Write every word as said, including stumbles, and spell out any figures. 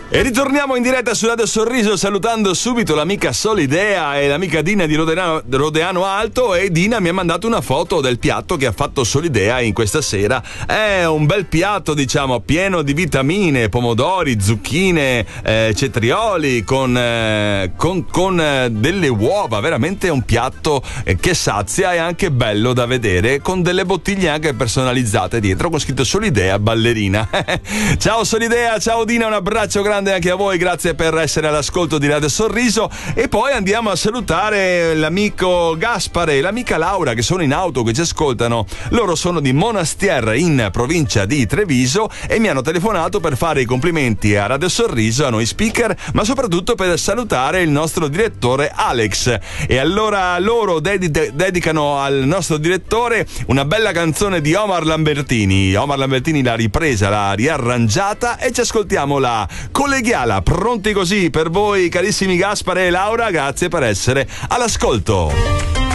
E ritorniamo in diretta su Radio Sorriso salutando subito l'amica Solidea e l'amica Dina di Rodeano, Rodeano Alto. E Dina mi ha mandato una foto del piatto che ha fatto Solidea in questa sera. È un bel piatto, diciamo, pieno di vitamine, pomodori, zucchine, eh, cetrioli con, eh, con, con eh, delle uova. Veramente un piatto eh, che sazia e anche bello da vedere, con delle bottiglie anche personalizzate dietro con scritto Solidea ballerina. Ciao Solidea, ciao Dina, un abbraccio grande anche a voi, grazie per essere all'ascolto di Radio Sorriso. E poi andiamo a salutare l'amico Gaspare e l'amica Laura che sono in auto, che ci ascoltano. Loro sono di Monastier in provincia di Treviso e mi hanno telefonato per fare i complimenti a Radio Sorriso, a noi speaker, ma soprattutto per salutare il nostro direttore Alex. E allora loro ded- dedicano al nostro direttore una bella canzone di Omar Lambertini. Omar Lambertini l'ha ripresa, l'ha riarrangiata e ci ascoltiamo la Colleghiala. Pronti così per voi, carissimi Gaspare e Laura? Grazie per essere all'ascolto.